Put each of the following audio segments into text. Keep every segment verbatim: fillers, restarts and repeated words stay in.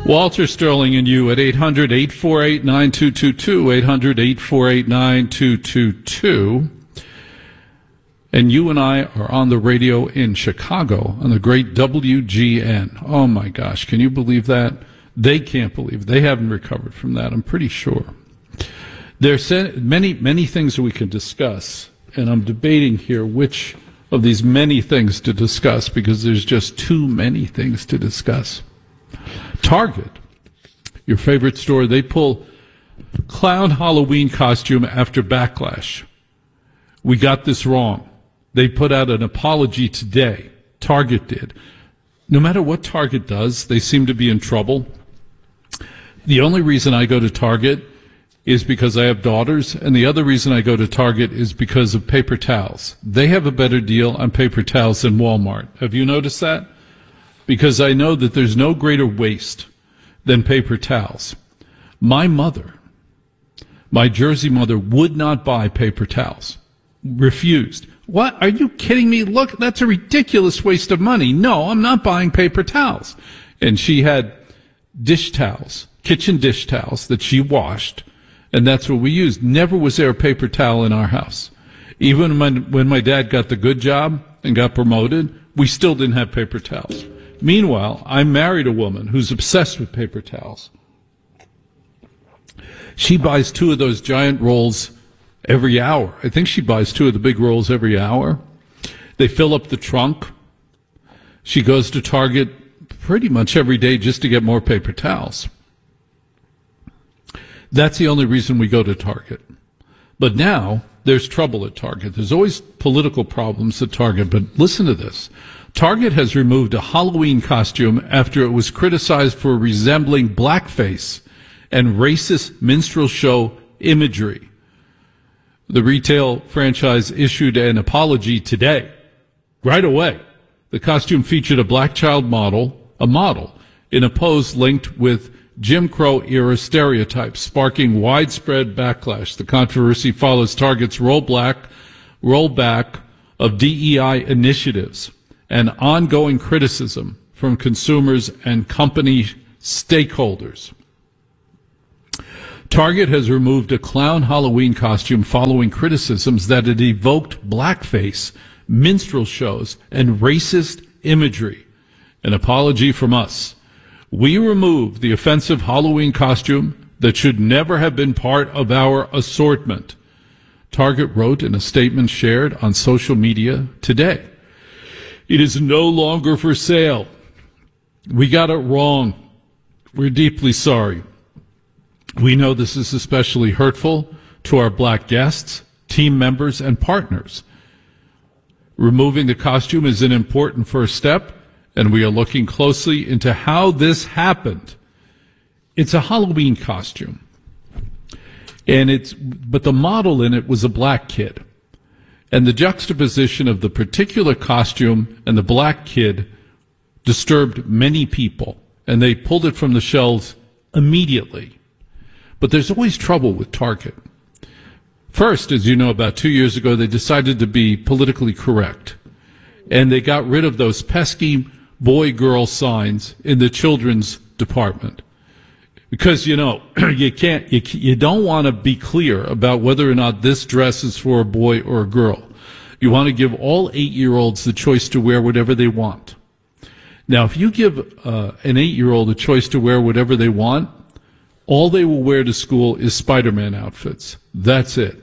Walter Sterling and you at eight hundred, eight four eight, nine two two two, eight hundred, eight four eight, nine two two two. And you and I are on the radio in Chicago on the great W G N. Oh, my gosh. Can you believe that? They can't believe it. They haven't recovered from that, I'm pretty sure. There's many, many things that we can discuss, and I'm debating here which of these many things to discuss because there's just too many things to discuss. Target, your favorite store, they pull clown Halloween costume after backlash. We got this wrong. They put out an apology today. Target did. No matter what Target does, they seem to be in trouble. The only reason I go to Target is because I have daughters, and the other reason I go to Target is because of paper towels. They have a better deal on paper towels than Walmart. Have you noticed that? Because I know that there's no greater waste than paper towels. My mother, my Jersey mother, would not buy paper towels. Refused. What? Are you kidding me? Look, that's a ridiculous waste of money. No, I'm not buying paper towels. And she had dish towels, kitchen dish towels that she washed, and that's what we used. Never was there a paper towel in our house. Even when, when my dad got the good job and got promoted, we still didn't have paper towels. Meanwhile, I married a woman who's obsessed with paper towels. She buys two of those giant rolls every hour. I think she buys two of the big rolls every hour. They fill up the trunk. She goes to Target pretty much every day just to get more paper towels. That's the only reason we go to Target. But now there's trouble at Target. There's always political problems at Target, but listen to this. Target has removed a Halloween costume after it was criticized for resembling blackface and racist minstrel show imagery. The retail franchise issued an apology today, right away. The costume featured a black child model, a model, in a pose linked with Jim Crow-era stereotypes, sparking widespread backlash. The controversy follows Target's rollback, rollback of D E I initiatives and ongoing criticism from consumers and company stakeholders. Target has removed a clown Halloween costume following criticisms that it evoked blackface, minstrel shows, and racist imagery. An apology from us. We removed the offensive Halloween costume that should never have been part of our assortment. Target wrote in a statement shared on social media today. It is no longer for sale. We got it wrong. We're deeply sorry. We know this is especially hurtful to our black guests, team members, and partners. Removing the costume is an important first step, and we are looking closely into how this happened. It's a Halloween costume, and it's but the model in it was a black kid. And the juxtaposition of the particular costume and the black kid disturbed many people, and they pulled it from the shelves immediately. But there's always trouble with Target. First, as you know, about two years ago, they decided to be politically correct, and they got rid of those pesky boy-girl signs in the children's department. Because, you know, you can't, you, you don't want to be clear about whether or not this dress is for a boy or a girl. You want to give all eight-year-olds the choice to wear whatever they want. Now, if you give uh, an eight-year-old a choice to wear whatever they want, all they will wear to school is Spider-Man outfits. That's it.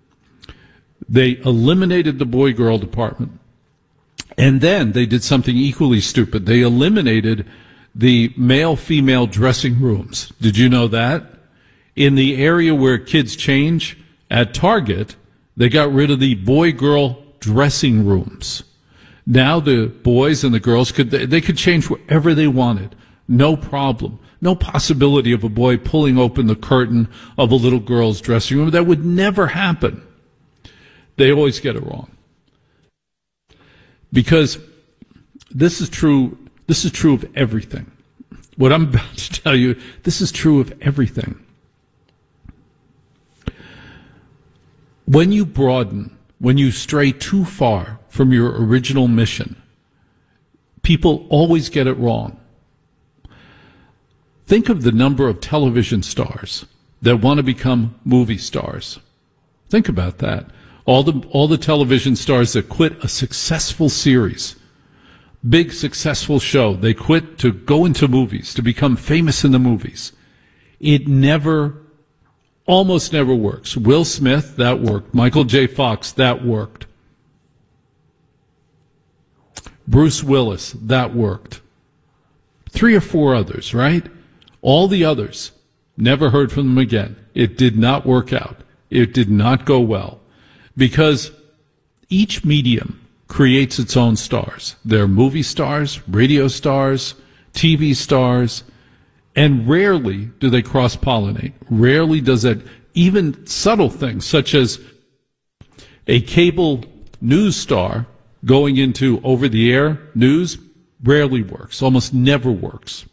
They eliminated the boy-girl department. And then they did something equally stupid. They eliminated the male-female dressing rooms. Did you know that? In the area where kids change at Target, they got rid of the boy-girl dressing rooms. Now the boys and the girls could they could change wherever they wanted. No problem. No possibility of a boy pulling open the curtain of a little girl's dressing room. That would never happen. They always get it wrong. Because this is true This is true of everything. What I'm about to tell you, this is true of everything. When you broaden, when you stray too far from your original mission, people always get it wrong. Think of the number of television stars that want to become movie stars. Think about that. All the all the television stars that quit a successful series, big successful show, they quit to go into movies, to become famous in the movies. It never, almost never works. Will Smith, that worked. Michael J. Fox, that worked. Bruce Willis, that worked. Three or four others, right? All the others, never heard from them again. It did not work out. It did not go well. Because each medium creates its own stars. They're movie stars, radio stars, T V stars, and rarely do they cross-pollinate. Rarely does that, even subtle things such as a cable news star going into over-the-air news rarely works, almost never works.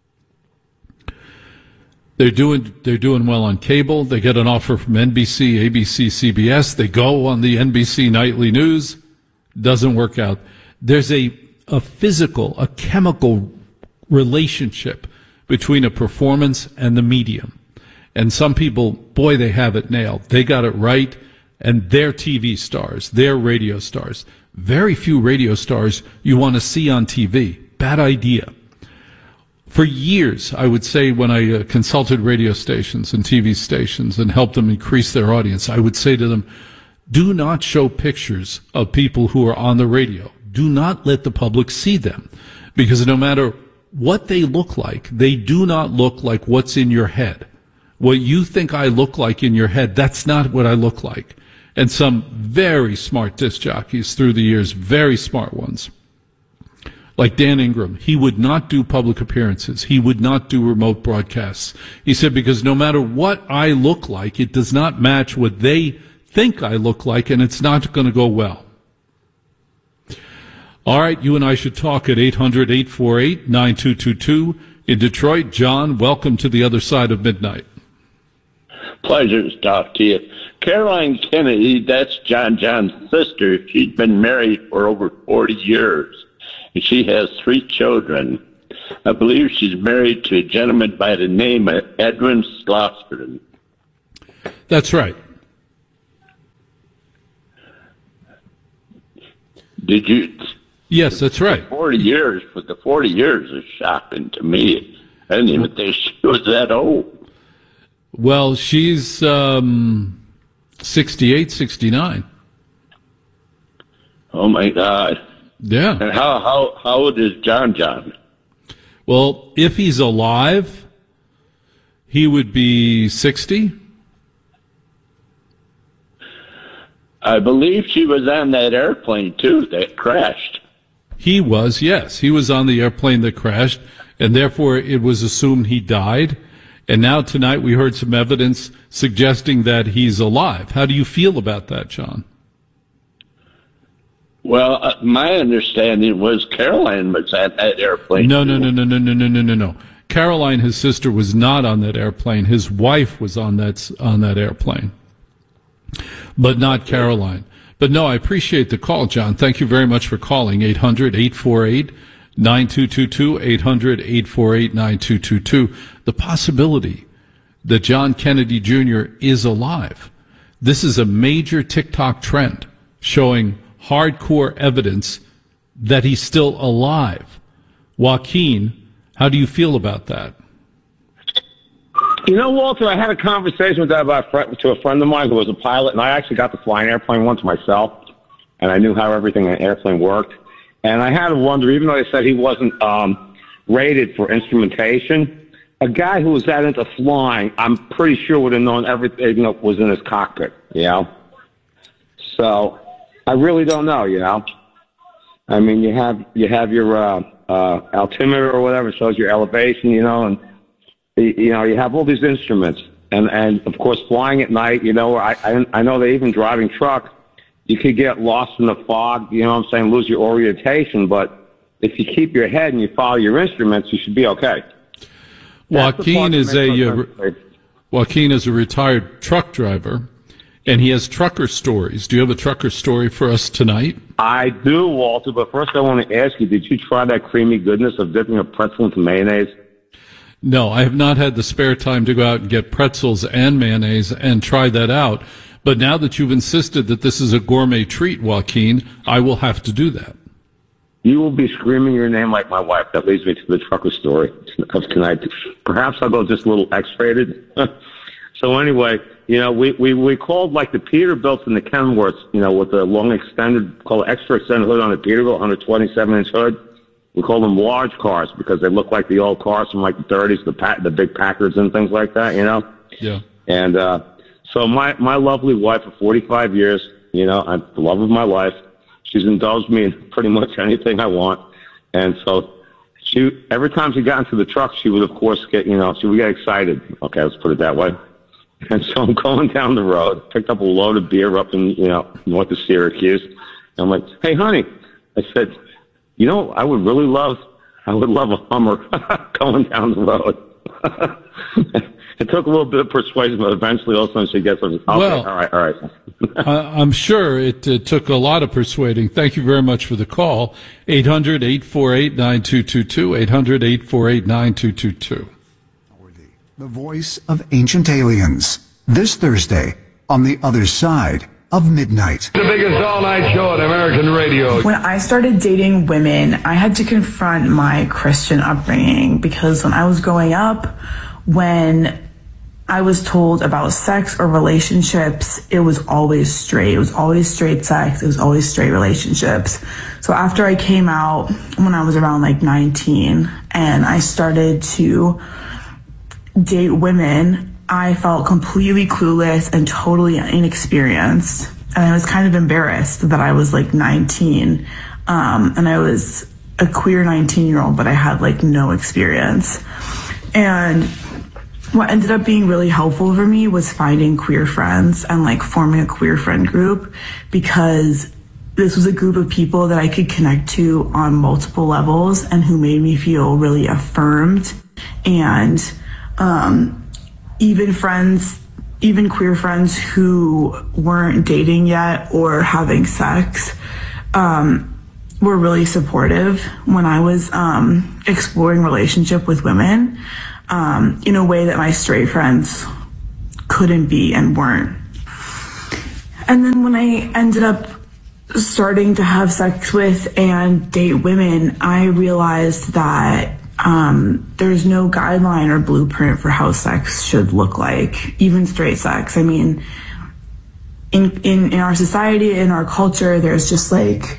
They're doing they're doing well on cable. They get an offer from N B C, A B C, C B S. They go on the N B C Nightly News. Doesn't work out. There's a a physical, a chemical relationship between a performance and the medium. And some people, boy, they have it nailed. They got it right, and they're T V stars. They're radio stars. Very few radio stars you want to see on T V. Bad idea. For years, I would say when I uh, consulted radio stations and T V stations and helped them increase their audience, I would say to them, do not show pictures of people who are on the radio. Do not let the public see them. Because no matter what they look like, they do not look like what's in your head. What you think I look like in your head, that's not what I look like. And some very smart disc jockeys through the years, very smart ones, like Dan Ingram, he would not do public appearances. He would not do remote broadcasts. He said, because no matter what I look like, it does not match what they think I look like, and it's not going to go well. All right, you and I should talk at eight hundred, eight four eight, nine two two two. In Detroit, John, welcome to the other side of midnight. Pleasure to talk to you. Caroline Kennedy, that's John John's sister. She's been married for over forty years. And she has three children. I believe she's married to a gentleman by the name of Edwin Slosberg. That's right. Did you? Yes, that's right. Forty years, but the forty years is shocking to me. I didn't even think she was that old. Well, she's um, sixty-eight, sixty-nine. Oh my God. Yeah. And how, how, how old is John John? Well, if he's alive, he would be sixty. I believe she was on that airplane, too, that crashed. He was, yes. He was on the airplane that crashed, and therefore it was assumed he died. And now tonight we heard some evidence suggesting that he's alive. How do you feel about that, John? Well, uh, my understanding was Caroline was at that airplane. No, no, no, no, no, no, no, no, no, no. Caroline, his sister, was not on that airplane. His wife was on that on that airplane, but not Caroline. But no, I appreciate the call, John. Thank you very much for calling. eight hundred, eight four eight, nine two two two, eight hundred, eight four eight, nine two two two. The possibility that John Kennedy Junior is alive. This is a major TikTok trend showing hardcore evidence that he's still alive. Joaquin, how do you feel about that? You know, Walter, I had a conversation with that about to a friend of mine who was a pilot, and I actually got to fly an airplane once myself, and I knew how everything in an airplane worked. And I had to wonder, even though they said he wasn't um, rated for instrumentation, a guy who was that into flying, I'm pretty sure would have known everything that was in his cockpit, you know? So I really don't know, you know? I mean, you have you have your uh, uh, altimeter or whatever, shows your elevation, you know, and you know, you have all these instruments, and, and of course, flying at night, you know, I, I, I know that even driving truck, you could get lost in the fog, you know what I'm saying, lose your orientation, but if you keep your head and you follow your instruments, you should be okay. Joaquin is a, uh, Joaquin is a retired truck driver, and he has trucker stories. Do you have a trucker story for us tonight? I do, Walter, but first I want to ask you, did you try that creamy goodness of dipping a pretzel into mayonnaise? No, I have not had the spare time to go out and get pretzels and mayonnaise and try that out. But now that you've insisted that this is a gourmet treat, Joaquin, I will have to do that. You will be screaming your name like my wife. That leads me to the trucker story of tonight. Perhaps I'll go just a little X-rated. So anyway, you know, we, we, we called like the Peterbilt and the Kenworths, you know, with the long extended, called extra extended hood on the Peterbilt, one twenty-seven inch hood. We call them large cars because they look like the old cars from like the thirties, the pa- the big Packards and things like that, you know? Yeah. And uh, so my, my lovely wife of forty-five years, you know, I'm the love of my life. She's indulged me in pretty much anything I want. And so she, every time she got into the truck, she would, of course, get, you know, she would get excited. Okay, let's put it that way. And so I'm going down the road, picked up a load of beer up in, you know, north of Syracuse. And I'm like, hey, honey, I said, you know, I would really love, I would love a Hummer going down the road. It took a little bit of persuasion, but eventually all of a sudden she gets okay, well, all right, all right. uh, I'm sure it uh, took a lot of persuading. Thank you very much for the call. eight hundred, eight four eight, nine two two two, eight hundred, eight four eight, nine two two two. The voice of ancient aliens. This Thursday on the other side of midnight. The biggest all-night show on American radio. When I started dating women, I had to confront my Christian upbringing because when I was growing up, when I was told about sex or relationships, it was always straight. It was always straight sex. It was always straight relationships. So after I came out when I was around like nineteen and I started to date women, I felt completely clueless and totally inexperienced. And I was kind of embarrassed that I was like nineteen. Um, and I was a queer nineteen year old, but I had like no experience. And what ended up being really helpful for me was finding queer friends and like forming a queer friend group, because this was a group of people that I could connect to on multiple levels and who made me feel really affirmed. And um, even friends, even queer friends who weren't dating yet or having sex, um, were really supportive when I was um, exploring relationship with women um, in a way that my straight friends couldn't be and weren't. And then when I ended up starting to have sex with and date women, I realized that um, there's no guideline or blueprint for how sex should look like, even straight sex. I mean, in, in, in our society, in our culture, there's just like,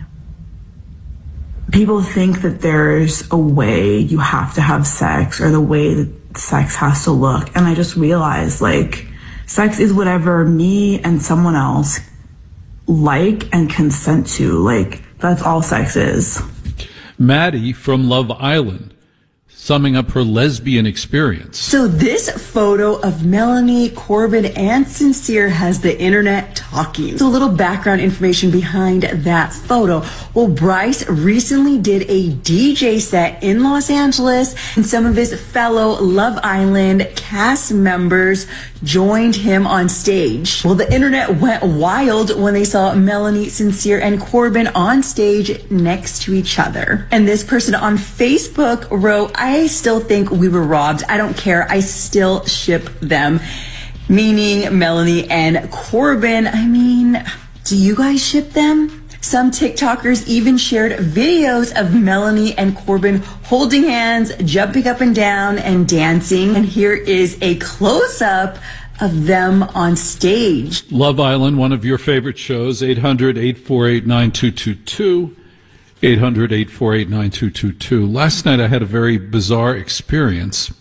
people think that there's a way you have to have sex or the way that sex has to look. And I just realized, like, sex is whatever me and someone else like and consent to. Like, that's all sex is. Maddie from Love Island, summing up her lesbian experience. So this photo of Melanie, Corbin, and Sincere has the internet talking. So a little background information behind that photo. Well, Bryce recently did a D J set in Los Angeles, and some of his fellow Love Island cast members joined him on stage. Well, the internet went wild when they saw Melanie, Sincere, and Corbin on stage next to each other. And this person on Facebook wrote, I still think we were robbed. I don't care. I still ship them. Meaning Melanie and Corbin. I mean, do you guys ship them? Some TikTokers even shared videos of Melanie and Corbin holding hands, jumping up and down, and dancing. And here is a close-up of them on stage. Love Island, one of your favorite shows, eight hundred, eight four eight, nine two two two. eight hundred, eight four eight, nine two two two. Last night I had a very bizarre experience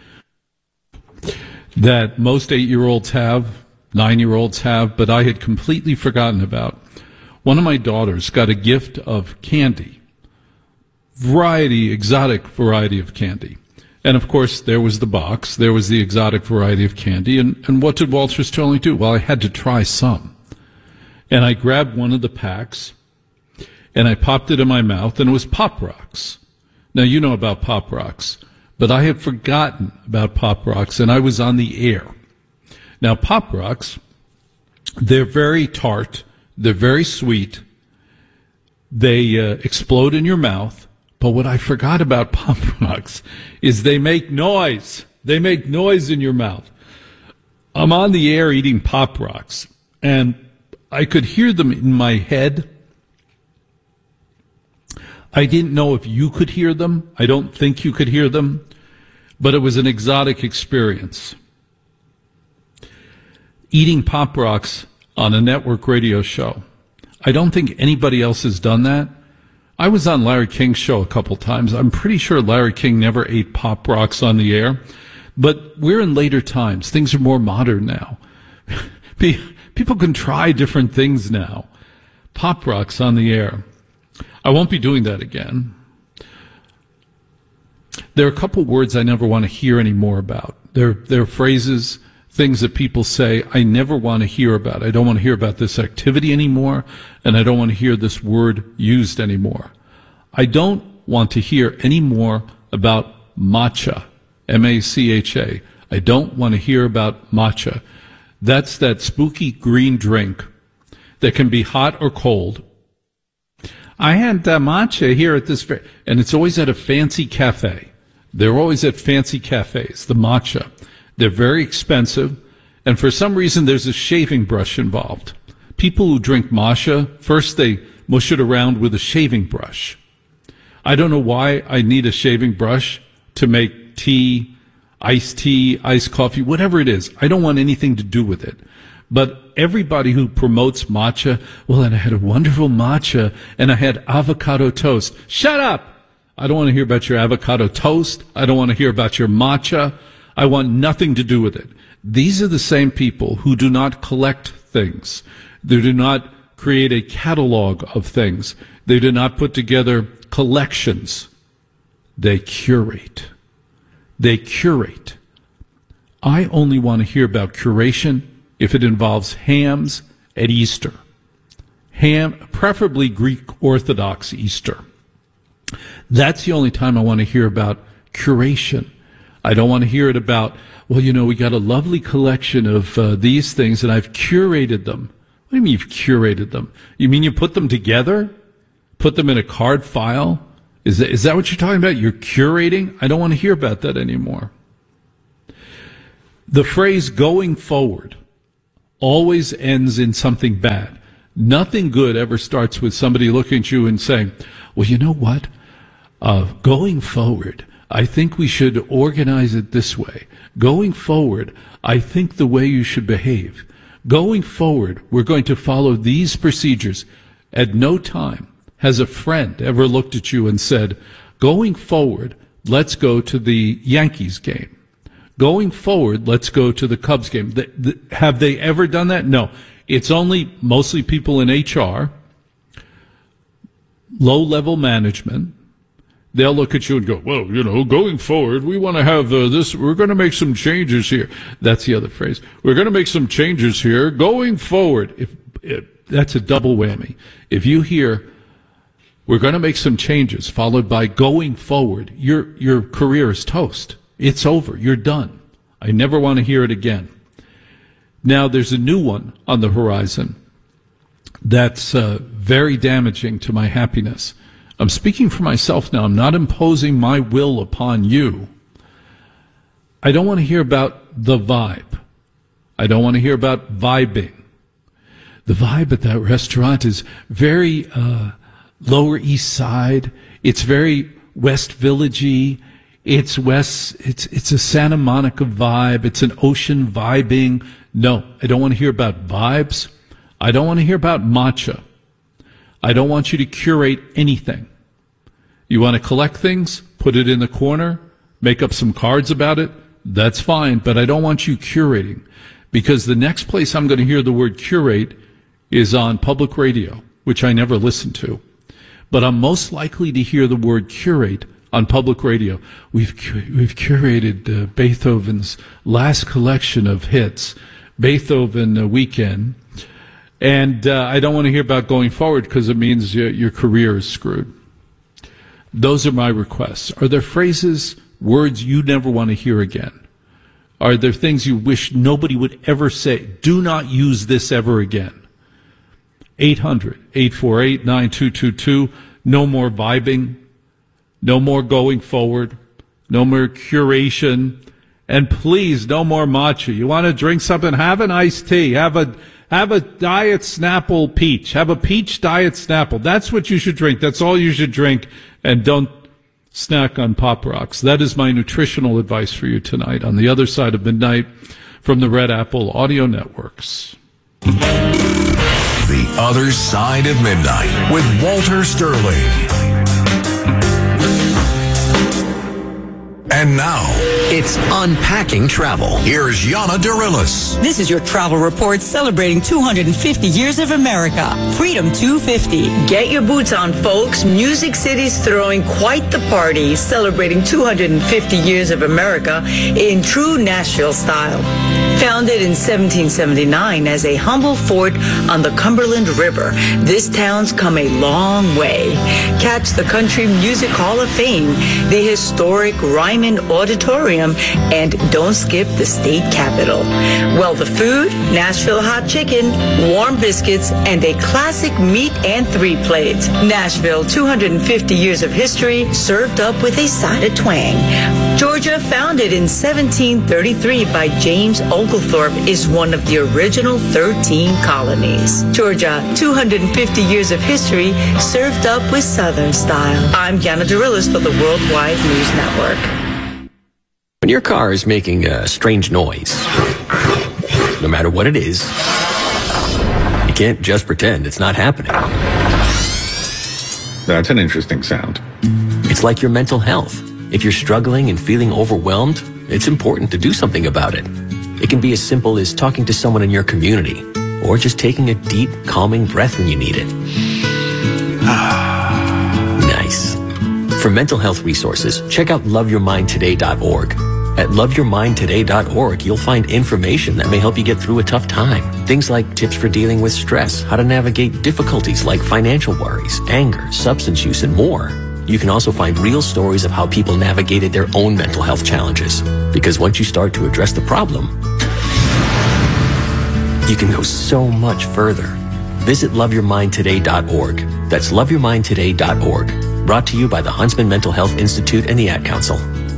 that most eight-year-olds have, nine-year-olds have, but I had completely forgotten about. One of my daughters got a gift of candy, variety, exotic variety of candy. And, of course, there was the box. There was the exotic variety of candy. And, and what did Walter Sterling do? Well, I had to try some. And I grabbed one of the packs, and I popped it in my mouth, and it was Pop Rocks. Now, you know about Pop Rocks, but I had forgotten about Pop Rocks, and I was on the air. Now, Pop Rocks, they're very tart. They're very sweet. They uh, explode in your mouth, But what I forgot about Pop Rocks is they make noise. They make noise in your mouth. I'm on the air eating Pop Rocks, and I could hear them in my head. I didn't know if you could hear them. I don't think you could hear them, but it was an exotic experience. Eating Pop Rocks on a network radio show. I don't think anybody else has done that. I was on Larry King's show a couple times. I'm pretty sure Larry King never ate Pop Rocks on the air. But we're in later times. Things are more modern now. People can try different things now. Pop Rocks on the air. I won't be doing that again. There are a couple words I never want to hear any more about. There, there are phrases, things that people say I never want to hear about. I don't want to hear about this activity anymore, and I don't want to hear this word used anymore. I don't want to hear any more about matcha, M A C H A. I don't want to hear about matcha. That's that spooky green drink that can be hot or cold. I had uh, matcha here at this, fair, and it's always at a fancy cafe. They're always at fancy cafes, the matcha. They're very expensive, and for some reason there's a shaving brush involved. People who drink matcha, first they mush it around with a shaving brush. I don't know why I need a shaving brush to make tea, iced tea, iced coffee, whatever it is. I don't want anything to do with it. But everybody who promotes matcha, well, and I had a wonderful matcha, and I had avocado toast. Shut up! I don't want to hear about your avocado toast. I don't want to hear about your matcha. I want nothing to do with it. These are the same people who do not collect things. They do not create a catalog of things. They do not put together collections. They curate. They curate. I only want to hear about curation if it involves hams at Easter. Ham, preferably Greek Orthodox Easter. That's the only time I want to hear about curation. I don't want to hear it about, well, you know, we got a lovely collection of uh, these things and I've curated them. What do you mean you've curated them? You mean you put them together? Put them in a card file? Is that, is that what you're talking about? You're curating? I don't want to hear about that anymore. The phrase going forward always ends in something bad. Nothing good ever starts with somebody looking at you and saying, well, you know what? Uh, going forward, I think we should organize it this way. Going forward, I think the way you should behave. Going forward, we're going to follow these procedures. At no time has a friend ever looked at you and said, going forward, let's go to the Yankees game. Going forward, let's go to the Cubs game. The, the, have they ever done that? No. It's only mostly people in H R, low-level management. They'll look at you and go, well, you know, going forward, we want to have uh, this, we're going to make some changes here. That's the other phrase. We're going to make some changes here. Going forward, if, if that's a double whammy. If you hear, we're going to make some changes, followed by going forward, your your career is toast. It's over. You're done. I never want to hear it again. Now, there's a new one on the horizon that's uh, very damaging to my happiness. I'm speaking for myself now. I'm not imposing my will upon you. I don't want to hear about the vibe. I don't want to hear about vibing. The vibe at that restaurant is very uh, Lower East Side. It's very West Village-y. It's West. It's it's a Santa Monica vibe. It's an ocean vibing. No, I don't want to hear about vibes. I don't want to hear about matcha. I don't want you to curate anything. You want to collect things, put it in the corner, make up some cards about it, that's fine, but I don't want you curating, because the next place I'm going to hear the word curate is on public radio, which I never listen to. But I'm most likely to hear the word curate on public radio. We've we've curated uh, Beethoven's last collection of hits, Beethoven uh, Weekend. And uh, I don't want to hear about going forward because it means your, your career is screwed. Those are my requests. Are there phrases, words you never want to hear again? Are there things you wish nobody would ever say? Do not use this ever again. eight hundred, eight four eight, nine two two two. No more vibing. No more going forward. No more curation. And please, no more matcha. You want to drink something? Have an iced tea. Have a have a Diet Snapple peach. Have a peach Diet Snapple. That's what you should drink. That's all you should drink. And don't snack on Pop Rocks. That is my nutritional advice for you tonight on The Other Side of Midnight from the Red Apple Audio Networks. The Other Side of Midnight with Walter Sterling. And now, it's Unpacking Travel. Here's Yana Dirilis. This is your travel report celebrating two hundred fifty years of America. Freedom two fifty. Get your boots on, folks. Music City's throwing quite the party, celebrating two hundred fifty years of America in true Nashville style. Founded in seventeen seventy-nine as a humble fort on the Cumberland River, this town's come a long way. Catch the Country Music Hall of Fame, the historic Ryman Auditorium, and don't skip the state capitol. Well, the food, Nashville hot chicken, warm biscuits, and a classic meat and three plates. Nashville, two hundred fifty years of history, served up with a side of twang. Georgia, founded in seventeen thirty-three by James Oglethorpe, is one of the original thirteen colonies. Georgia, two hundred fifty years of history, served up with Southern style. I'm Yana Dirilis for the Worldwide News Network. When your car is making a strange noise, no matter what it is, you can't just pretend it's not happening. That's an interesting sound. It's like your mental health. If you're struggling and feeling overwhelmed, it's important to do something about it. It can be as simple as talking to someone in your community, or just taking a deep, calming breath when you need it. Nice. For mental health resources, check out love your mind today dot org. At love your mind today dot org, you'll find information that may help you get through a tough time. Things like tips for dealing with stress, how to navigate difficulties like financial worries, anger, substance use, and more. You can also find real stories of how people navigated their own mental health challenges. Because once you start to address the problem, you can go so much further. Visit love your mind today dot org. That's love your mind today dot org. Brought to you by the Huntsman Mental Health Institute and the Ad Council.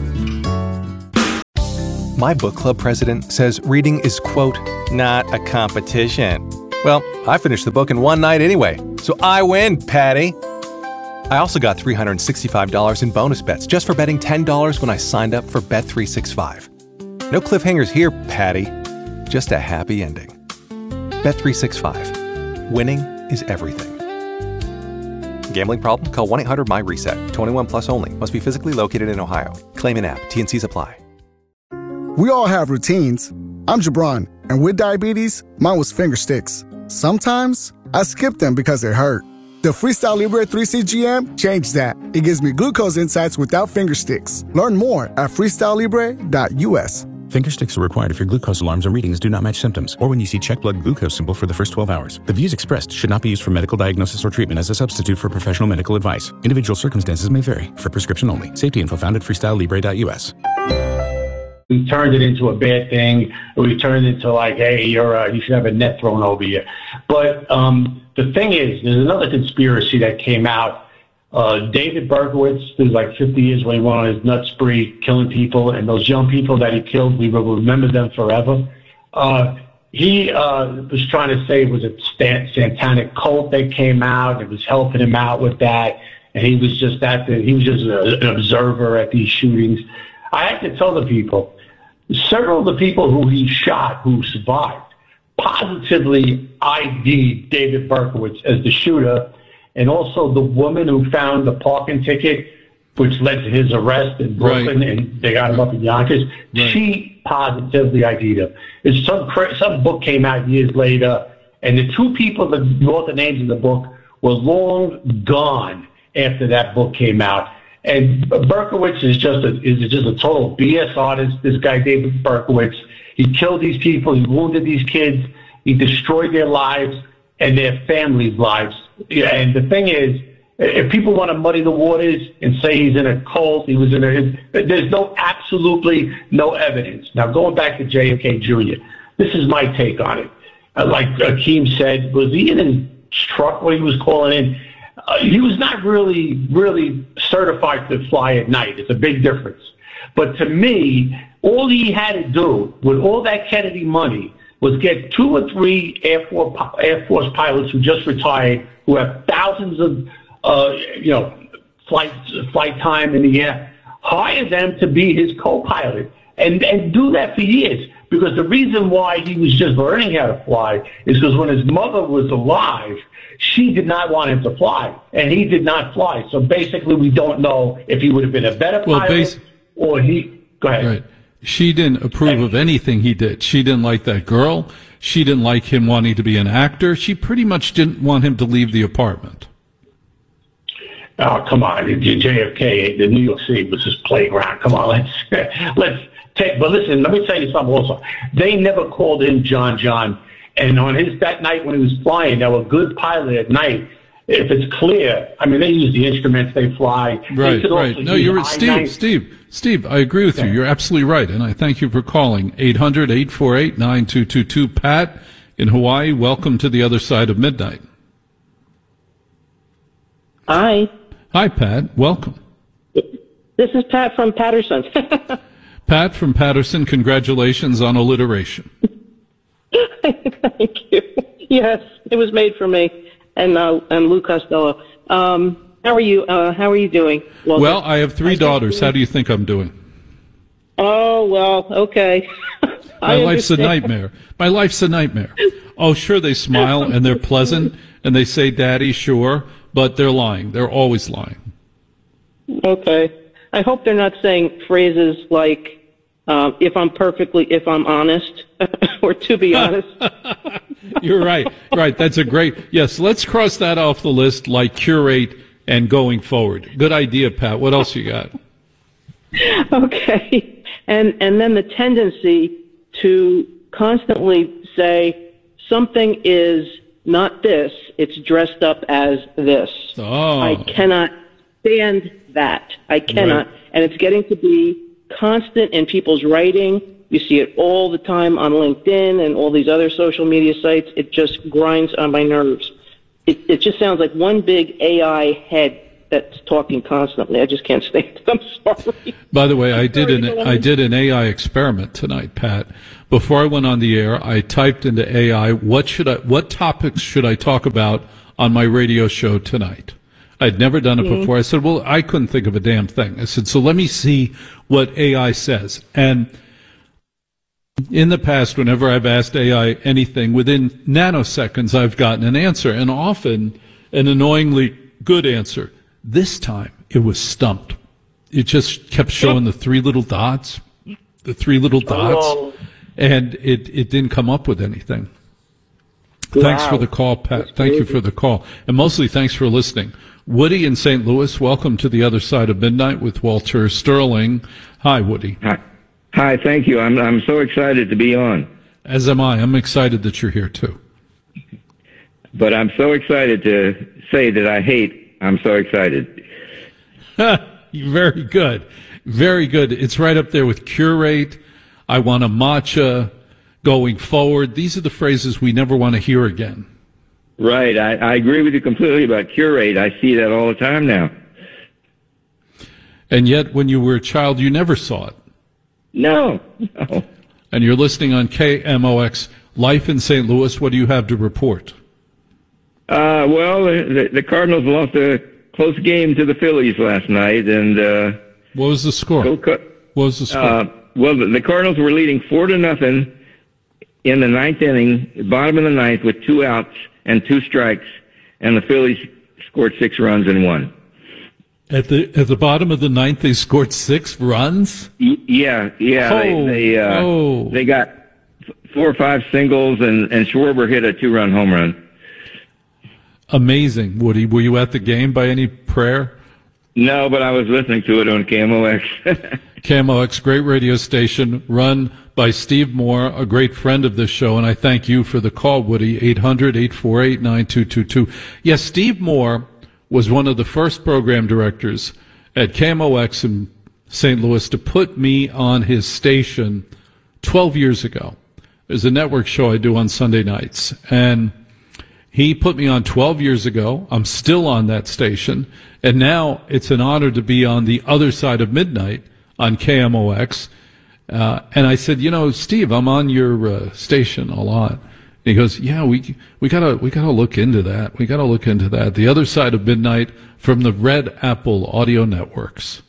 My book club president says reading is, quote, not a competition. Well, I finished the book in one night anyway, so I win, Patty. I also got three hundred sixty-five dollars in bonus bets just for betting ten dollars when I signed up for Bet three sixty-five. No cliffhangers here, Patty. Just a happy ending. Bet three sixty-five. Winning is everything. Gambling problem? Call one eight hundred M Y RESET. twenty-one plus only. Must be physically located in Ohio. Claim in app. T and C's apply. We all have routines. I'm Jabron, and with diabetes, mine was finger sticks. Sometimes I skip them because it hurt. The Freestyle Libre three C G M changed that. It gives me glucose insights without finger sticks. Learn more at freestyle libre dot U S. Finger sticks are required if your glucose alarms or readings do not match symptoms, or when you see check blood glucose symbol for the first twelve hours. The views expressed should not be used for medical diagnosis or treatment as a substitute for professional medical advice. Individual circumstances may vary. For prescription only. Safety info found at freestyle libre dot U S. We turned it into a bad thing. We turned it into like, hey, you're uh, you should have a net thrown over you. But um, the thing is, there's another conspiracy that came out. Uh, David Berkowitz, who's like fifty years when he went on his nut spree, killing people, and those young people that he killed, we will remember them forever. Uh, he uh, was trying to say it was a satanic cult that came out. It was helping him out with that, and he was just at the, he was just an observer at these shootings. I have to tell the people, several of the people who he shot who survived positively I D'd David Berkowitz as the shooter, and also the woman who found the parking ticket, which led to his arrest in Brooklyn, right. And they got him up in Yonkers. Right. She positively I D'd him. It's some some book came out years later, and the two people that wrote the names in the book were long gone after that book came out. And Berkowitz is just a is just a total B S artist. This guy, David Berkowitz, he killed these people. He wounded these kids. He destroyed their lives and their families' lives. And the thing is, if people want to muddy the waters and say he's in a cult, he was in a, there's no absolutely no evidence. Now, going back to J F K Junior, this is my take on it. Uh, like Akeem said, was he in his truck when he was calling in? uh, he was not really, really certified to fly at night. It's a big difference. But to me, all he had to do with all that Kennedy money was get two or three Air Force, Air Force pilots who just retired, who have thousands of, uh, you know, flight, flight time in the air, hire them to be his co-pilot and, and do that for years. Because the reason why he was just learning how to fly is because when his mother was alive, she did not want him to fly, and he did not fly. So basically, we don't know if he would have been a better well, pilot bas- or he. Go ahead. Right. She didn't approve of anything he did. She didn't like that girl. She didn't like him wanting to be an actor. She pretty much didn't want him to leave the apartment. Oh, come on. J F K, the New York City was his playground. Come on, let's let's take. But listen, let me tell you something also. They never called him John John. And on his that night when he was flying, now a good pilot at night, if it's clear, I mean, they use the instruments, they fly. Right, they right. No, you're right. Steve, Steve, Steve, I agree with you. You're absolutely right. And I thank you for calling. eight hundred, eight four eight, nine two two two. Pat in Hawaii, welcome to the other side of midnight. Hi. Hi, Pat. Welcome. This is Pat from Patterson. Pat from Patterson, congratulations on alliteration. Thank you. Yes, it was made for me and uh, and Lou Costello. Um, how are you? Uh, how are you doing? Well, well I have three I daughters. How do you think I'm doing? Oh well, okay. My life's a nightmare. My life's a nightmare. Oh, sure, they smile and they're pleasant and they say, "Daddy," sure, but they're lying. They're always lying. Okay. I hope they're not saying phrases like, uh, if I'm perfectly, if I'm honest, or to be honest. You're right. Right. That's a great, yes, let's cross that off the list, like curate and going forward. Good idea, Pat. What else you got? Okay. And, and then the tendency to constantly say something is not this, it's dressed up as this. Oh. I cannot stand that. I cannot. Right. And it's getting to be constant in people's writing. You see it all the time on LinkedIn and all these other social media sites. It just grinds on my nerves. It, it just sounds like one big A I head that's talking constantly. I just can't stand it. I'm sorry. By the way, I did an I did an A I experiment tonight, Pat. Before I went on the air, I typed into A I, what should I what topics should I talk about on my radio show tonight? I'd never done it before. I said, well, I couldn't think of a damn thing. I said, so let me see what A I says. And in the past, whenever I've asked A I anything, within nanoseconds, I've gotten an answer, and often an annoyingly good answer. This time, it was stumped. It just kept showing the three little dots, the three little dots, oh. and it, it didn't come up with anything. Wow. Thanks for the call, Pat. That's Thank crazy. you for the call. And mostly thanks for listening. Woody in Saint Louis, welcome to the other side of midnight with Walter Sterling. Hi, Woody. Hi. Hi, thank you. I'm I'm so excited to be on. As am I. I'm excited that you're here, too. But I'm so excited to say that I hate. I'm so excited. Very good. Very good. It's right up there with curate. I want a matcha. Going forward. These are the phrases we never want to hear again. Right. I, I agree with you completely about curate. I see that all the time now. And yet, when you were a child, you never saw it. No. No. And you're listening on K M O X, Life in Saint Louis. What do you have to report? Uh, well, the, the Cardinals lost a close game to the Phillies last night. and uh, What was the score? Go cut. What was the score? Uh, well, the, the Cardinals were leading four to nothing in the ninth inning, bottom of the ninth, with two outs and two strikes, and the Phillies scored six runs and won. At the at the bottom of the ninth, they scored six runs? Y- yeah, yeah. Oh, they they, uh, oh. they got four or five singles, and, and Schwarber hit a two-run home run. Amazing, Woody. Were you at the game by any prayer? No, but I was listening to it on K M O X. K M O X, great radio station, run by Steve Moore, a great friend of this show, and I thank you for the call, Woody, eight hundred, eight four eight, nine two two two. Yes, Steve Moore was one of the first program directors at K M O X in Saint Louis to put me on his station twelve years ago. There's a network show I do on Sunday nights, and He put me on twelve years ago. I'm still on that station. And now it's an honor to be on the other side of midnight on K M O X. Uh, and I said, you know, Steve, I'm on your uh, station a lot. And he goes, yeah, we we gotta we gotta look into that. We gotta look into that. The other side of midnight from the Red Apple Audio Networks.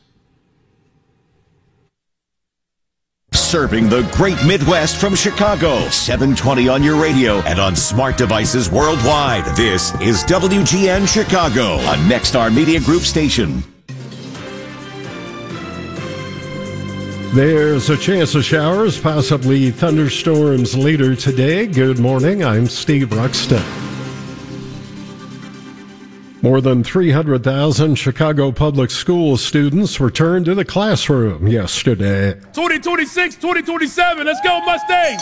Serving the great Midwest from Chicago, seven twenty on your radio and on smart devices worldwide. This is W G N Chicago, a Nexstar Media Group station. There's a chance of showers, possibly thunderstorms later today. Good morning, I'm Steve Ruxton. More than three hundred thousand Chicago public school students returned to the classroom yesterday. twenty twenty-six, twenty twenty-seven, let's go Mustangs!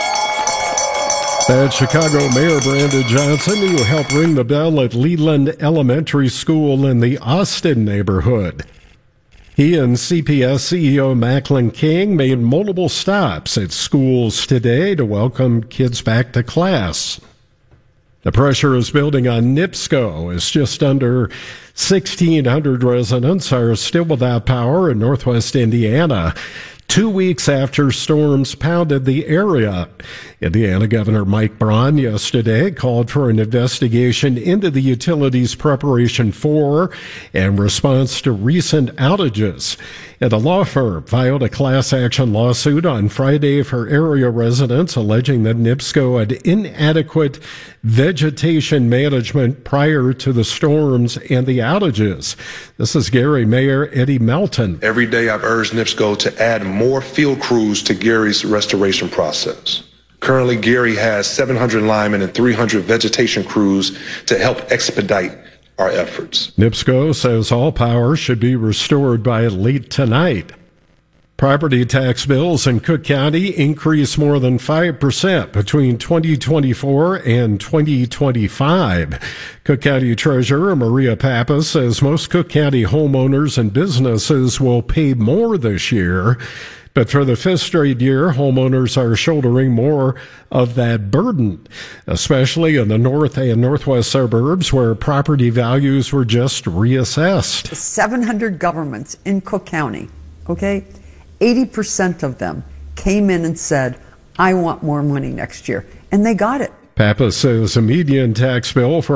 That's Chicago Mayor Brandon Johnson, who helped ring the bell at Leland Elementary School in the Austin neighborhood. He and C P S C E O Macklin King made multiple stops at schools today to welcome kids back to class. The pressure is building on NIPSCO as just under sixteen hundred residents are still without power in northwest Indiana, two weeks after storms pounded the area. Indiana Governor Mike Braun yesterday called for an investigation into the utility's preparation for and response to recent outages. And a law firm filed a class action lawsuit on Friday for area residents alleging that NIPSCO had inadequate vegetation management prior to the storms and the outages. This is Gary Mayor Eddie Melton. Every day I've urged NIPSCO to add more field crews to Gary's restoration process. Currently, Gary has seven hundred linemen and three hundred vegetation crews to help expedite our efforts. NIPSCO says all power should be restored by late tonight. Property tax bills in Cook County increased more than five percent between twenty twenty-four and twenty twenty-five. Cook County Treasurer Maria Pappas says most Cook County homeowners and businesses will pay more this year. But for the fifth straight year, homeowners are shouldering more of that burden, especially in the north and northwest suburbs where property values were just reassessed. seven hundred governments in Cook County, okay? eighty percent of them came in and said, I want more money next year. And they got it. Pappas says a median tax bill for